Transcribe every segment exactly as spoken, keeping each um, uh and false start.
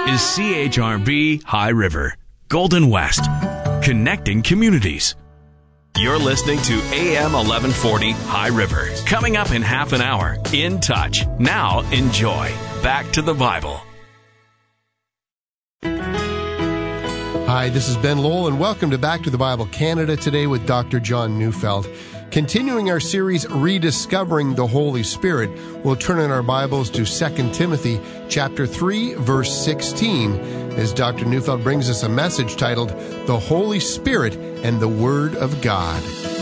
is C H R B High River, Golden West, connecting communities. You're listening to A M eleven forty High River. Coming up in half an hour, In Touch. Now enjoy. Back to the Bible. Hi, this is Ben Lowell, and welcome to Back to the Bible Canada today with Doctor John Neufeld. Continuing our series, Rediscovering the Holy Spirit, we'll turn in our Bibles to Second Timothy chapter three, verse sixteen, as Doctor Neufeld brings us a message titled, The Holy Spirit and the Word of God.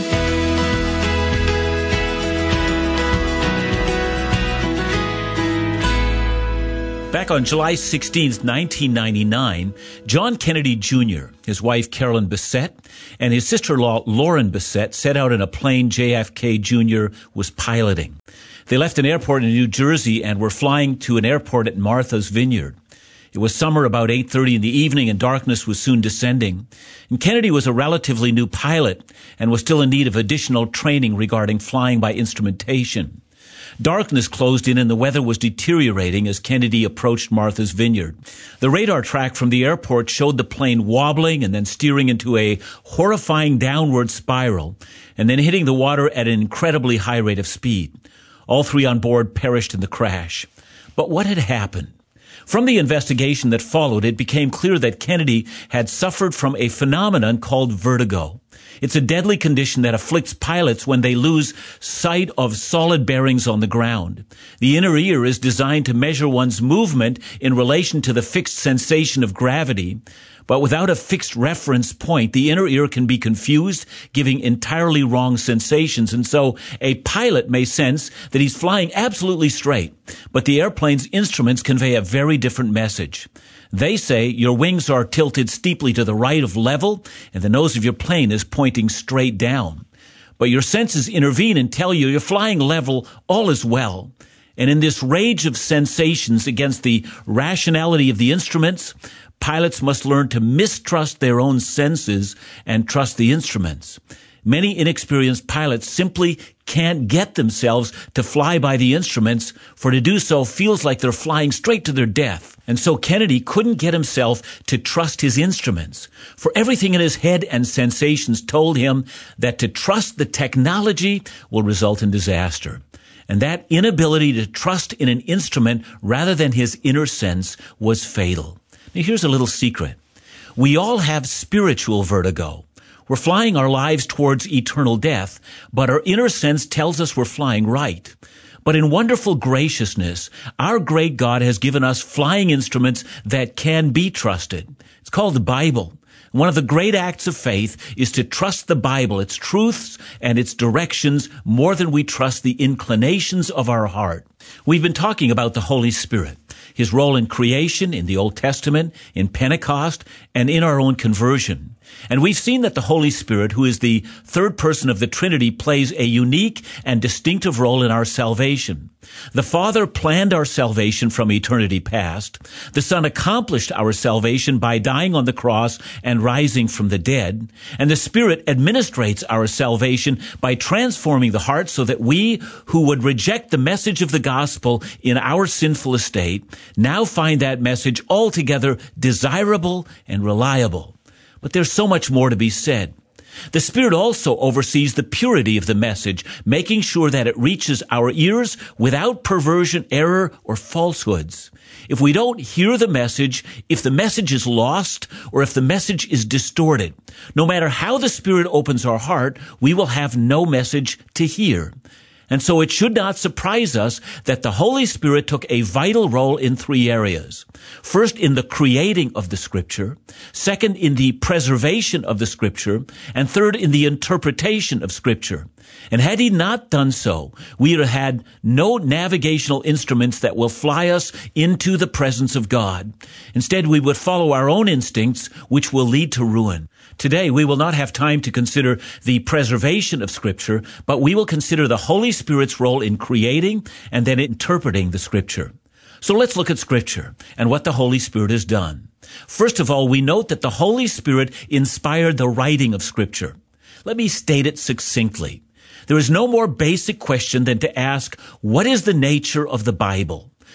Back on July sixteenth, nineteen ninety-nine, John Kennedy Junior, his wife Carolyn Bessette, and his sister-in-law Lauren Bessette set out in a plane J F K Junior was piloting. They left an airport in New Jersey and were flying to an airport at Martha's Vineyard. It was summer, about eight thirty in the evening, and darkness was soon descending. And Kennedy was a relatively new pilot and was still in need of additional training regarding flying by instrumentation. Darkness closed in and the weather was deteriorating as Kennedy approached Martha's Vineyard. The radar track from the airport showed the plane wobbling and then steering into a horrifying downward spiral and then hitting the water at an incredibly high rate of speed. All three on board perished in the crash. But what had happened? From the investigation that followed, it became clear that Kennedy had suffered from a phenomenon called vertigo. It's a deadly condition that afflicts pilots when they lose sight of solid bearings on the ground. The inner ear is designed to measure one's movement in relation to the fixed sensation of gravity, but without a fixed reference point, the inner ear can be confused, giving entirely wrong sensations. And so a pilot may sense that he's flying absolutely straight, but the airplane's instruments convey a very different message. They say your wings are tilted steeply to the right of level, and the nose of your plane is pointing straight down. But your senses intervene and tell you you're flying level, all is well. And in this rage of sensations against the rationality of the instruments, pilots must learn to mistrust their own senses and trust the instruments. Many inexperienced pilots simply can't get themselves to fly by the instruments, for to do so feels like they're flying straight to their death. And so Kennedy couldn't get himself to trust his instruments, for everything in his head and sensations told him that to trust the technology will result in disaster. And that inability to trust in an instrument rather than his inner sense was fatal. Now here's a little secret. We all have spiritual vertigo. We're flying our lives towards eternal death, but our inner sense tells us we're flying right. But in wonderful graciousness, our great God has given us flying instruments that can be trusted. It's called the Bible. One of the great acts of faith is to trust the Bible, its truths and its directions, more than we trust the inclinations of our heart. We've been talking about the Holy Spirit, his role in creation, in the Old Testament, in Pentecost, and in our own conversion. And we've seen that the Holy Spirit, who is the third person of the Trinity, plays a unique and distinctive role in our salvation. The Father planned our salvation from eternity past. The Son accomplished our salvation by dying on the cross and rising from the dead. And the Spirit administrates our salvation by transforming the heart so that we who would reject the message of the gospel in our sinful estate now find that message altogether desirable and reliable. But there's so much more to be said. The Spirit also oversees the purity of the message, making sure that it reaches our ears without perversion, error, or falsehoods. If we don't hear the message, if the message is lost, or if the message is distorted, no matter how the Spirit opens our heart, we will have no message to hear. And so it should not surprise us that the Holy Spirit took a vital role in three areas. First, in the creating of the Scripture. Second, in the preservation of the Scripture. And third, in the interpretation of Scripture. And had he not done so, we would have had no navigational instruments that will fly us into the presence of God. Instead, we would follow our own instincts, which will lead to ruin. Today, we will not have time to consider the preservation of Scripture, but we will consider the Holy Spirit's role in creating and then interpreting the Scripture. So let's look at Scripture and what the Holy Spirit has done. First of all, we note that the Holy Spirit inspired the writing of Scripture. Let me state it succinctly. There is no more basic question than to ask, what is the nature of the Bible?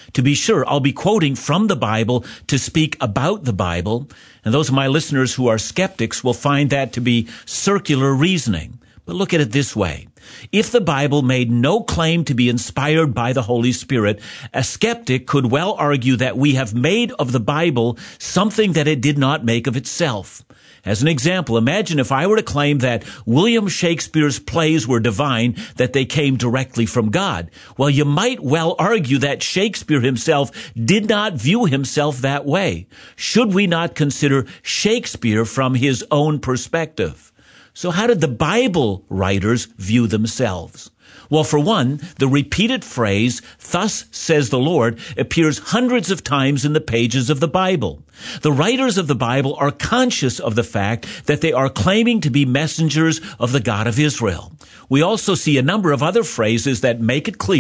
To be sure, I'll be quoting from the Bible to speak about the Bible, and those of my listeners who are skeptics will find that to be circular reasoning. But look at it this way. If the Bible made no claim to be inspired by the Holy Spirit, a skeptic could well argue that we have made of the Bible something that it did not make of itself. As an example, imagine if I were to claim that William Shakespeare's plays were divine, that they came directly from God. Well, you might well argue that Shakespeare himself did not view himself that way. Should we not consider Shakespeare from his own perspective? So how did the Bible writers view themselves? Well, for one, the repeated phrase, "Thus says the Lord," appears hundreds of times in the pages of the Bible. The writers of the Bible are conscious of the fact that they are claiming to be messengers of the God of Israel. We also see a number of other phrases that make it clear